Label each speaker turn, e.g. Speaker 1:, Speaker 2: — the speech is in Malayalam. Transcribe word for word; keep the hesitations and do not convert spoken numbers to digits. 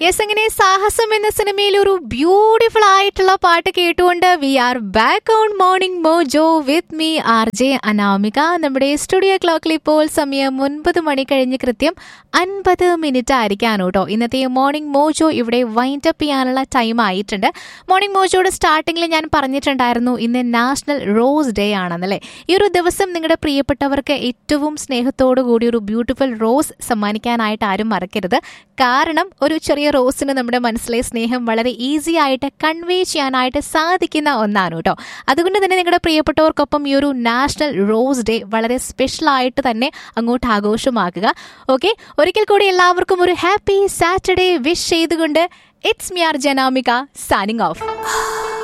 Speaker 1: യെസ്, അങ്ങനെ സാഹസം എന്ന സിനിമയിൽ ഒരു ബ്യൂട്ടിഫുൾ ആയിട്ടുള്ള പാട്ട് കേട്ടുകൊണ്ട് V are back on morning mojo with me R J Anamika. നമ്മുടെ സ്റ്റുഡിയോ ക്ലോക്കിൽ ഇപ്പോൾ സമയം ഒൻപത് മണി കഴിഞ്ഞ് കൃത്യം അൻപത് മിനിറ്റ് ആയിരിക്കാണ് കേട്ടോ. ഇന്നത്തെ മോർണിംഗ് മോജോ ഇവിടെ വൈൻഡ് അപ്പ് ചെയ്യാനുള്ള ടൈം ആയിട്ടുണ്ട്. മോർണിംഗ് മോജോയുടെ സ്റ്റാർട്ടിങ്ങിൽ ഞാൻ പറഞ്ഞിട്ടുണ്ടായിരുന്നു ഇന്ന് നാഷണൽ റോസ് ഡേ ആണെന്നല്ലേ. ഈ ഒരു ദിവസം നിങ്ങളുടെ പ്രിയപ്പെട്ടവർക്ക് ഏറ്റവും സ്നേഹത്തോടു കൂടി ഒരു ബ്യൂട്ടിഫുൾ റോസ് സമ്മാനിക്കാനായിട്ട് ആരും മറക്കരുത്. കാരണം ഒരു ചെറിയ റോസിന് നമ്മുടെ മനസ്സിലെ സ്നേഹം വളരെ ഈസി ആയിട്ട് കൺവേ ചെയ്യാനായിട്ട് സാധിക്കുന്ന ഒന്നാണ് കേട്ടോ. അതുകൊണ്ട് തന്നെ നിങ്ങളുടെ പ്രിയപ്പെട്ടവർക്കൊപ്പം ഈ ഒരു നാഷണൽ റോസ് ഡേ വളരെ സ്പെഷ്യൽ ആയിട്ട് തന്നെ അങ്ങോട്ട് ആഘോഷമാക്കുക. ഓക്കെ, ഒരിക്കൽ കൂടി എല്ലാവർക്കും ഒരു ഹാപ്പി സാറ്റർഡേ വിഷ് ചെയ്തുകൊണ്ട് it's me R Janamika signing off.